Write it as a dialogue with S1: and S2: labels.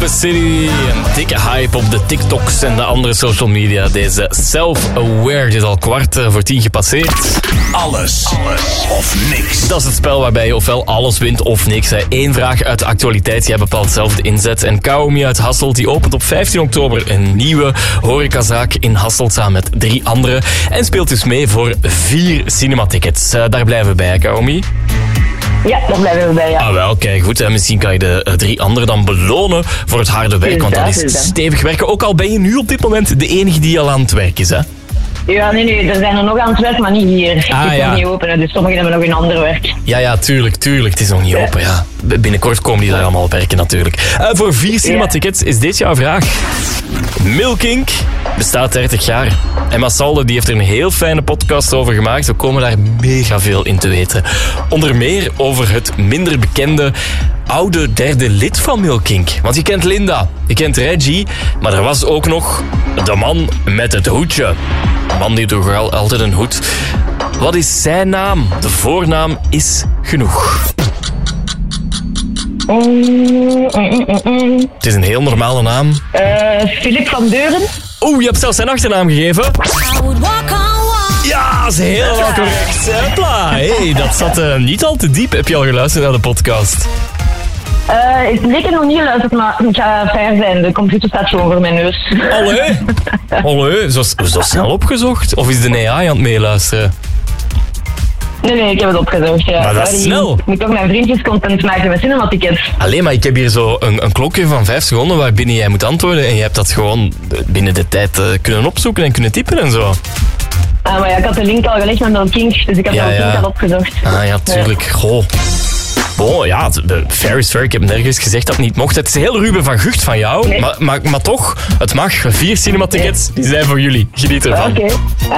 S1: Open City, een dikke hype op de TikToks en de andere social media. Deze Self-Aware, dit is al 9:15 gepasseerd.
S2: Alles of niks.
S1: Dat is het spel waarbij je ofwel alles wint of niks. Eén vraag uit de actualiteit, jij bepaalt zelf de inzet. En Kaomi uit Hasselt die opent op 15 oktober een nieuwe horecazaak in Hasselt samen met 3 anderen. En speelt dus mee voor 4 cinematickets. Daar blijven we bij, Kaomi.
S3: Ja, daar blijven we bij, ja.
S1: Ah wel, kijk goed. Misschien kan je de 3 anderen dan belonen voor het harde werk. Want dat is stevig werken. Ook al ben je nu op dit moment de enige die al aan het werk is, hè?
S3: Ja, nee, er zijn er nog aan het werk, maar niet hier. Het is nog niet open, dus sommigen hebben nog een ander werk.
S1: Ja, tuurlijk. Het is nog niet open, ja. Binnenkort komen die daar allemaal op werken, natuurlijk. Voor 4 cinematickets is dit jouw vraag. Milk Inc. bestaat 30 jaar. En Massalde die heeft er een heel fijne podcast over gemaakt. We komen daar mega veel in te weten. Onder meer over het minder bekende oude derde lid van Milk Inc. Want je kent Linda, je kent Reggie, maar er was ook nog de man met het hoedje. Een man die droeg altijd een hoed. Wat is zijn naam? De voornaam is genoeg. Het is een heel normale naam.
S3: Philip van Deuren.
S1: Oeh, je hebt zelfs zijn achternaam gegeven. Ja, dat is helemaal correct. Hopla. Hey, dat zat niet al te diep. Heb je al geluisterd naar de podcast?
S3: Ik leek er nog niet geluisterd, maar ik ga fair zijn. De computer staat gewoon voor mijn neus.
S1: Allee, zo snel opgezocht? Of is de AI aan het meeluisteren?
S3: Nee, ik heb het opgezocht, ja.
S1: Maar dat is snel.
S3: Ik moet toch mijn vriendjes content maken met cinematickets.
S1: Allee, maar ik heb hier zo een klokje van 5 seconden waarbinnen jij moet antwoorden. En je hebt dat gewoon binnen de tijd kunnen opzoeken en kunnen typen en zo.
S3: Maar ja, ik had de link al gelegd met Milk Inc, dus ik heb de link al opgezocht.
S1: Ah ja, tuurlijk. Goh. Bon, ja, fair is fair. Ik heb nergens gezegd dat het niet mocht. Het is heel Ruben van Gucht van jou. Nee. Maar toch, het mag. 4 cinematickets, die zijn voor jullie. Geniet ervan.
S3: Oké.